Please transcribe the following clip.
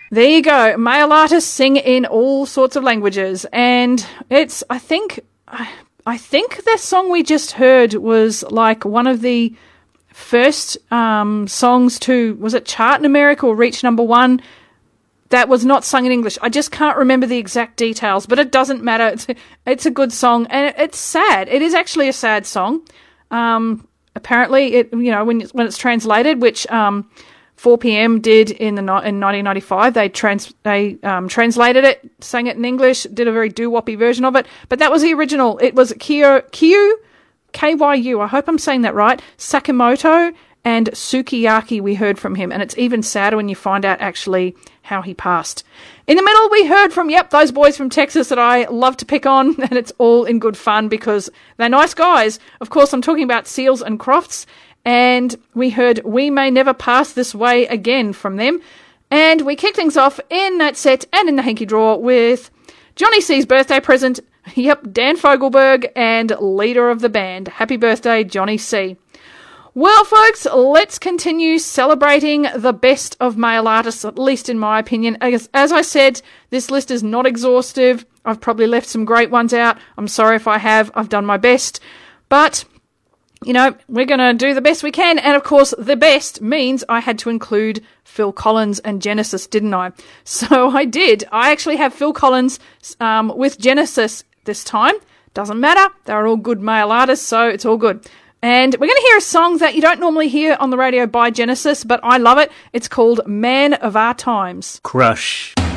There you go. Male artists sing in all sorts of languages. And it's, I think the song we just heard was like one of the first songs to, was it chart in America or reach number one? That was not sung in English. I just can't remember the exact details, but it doesn't matter. It's a good song, and it's sad. It is actually a sad song. Apparently, it when it's translated, which 4PM did in 1995, they translated it, sang it in English, did a very doo-woppy version of it. But that was the original. It was Kyu, Kyu. I hope I'm saying that right. Sakamoto and Sukiyaki. We heard from him, and it's even sadder when you find out actually how he passed. In the middle, we heard from, those boys from Texas that I love to pick on, and it's all in good fun because they're nice guys. Of course, I'm talking about Seals and Crofts, and we heard We May Never Pass This Way Again from them. And we kick things off in that set and in the hanky drawer with Johnny C's birthday present. Dan Fogelberg and leader of the band. Happy birthday, Johnny C. Well, folks, let's continue celebrating the best of male artists, at least in my opinion. As I said, this list is not exhaustive. I've probably left some great ones out. I'm sorry if I have. I've done my best. But, we're going to do the best we can. And, of course, the best means I had to include Phil Collins and Genesis, didn't I? So I did. I actually have Phil Collins with Genesis this time. Doesn't matter. They're all good male artists, so it's all good. And we're going to hear a song that you don't normally hear on the radio by Genesis, but I love it. It's called Man of Our Times. Crush.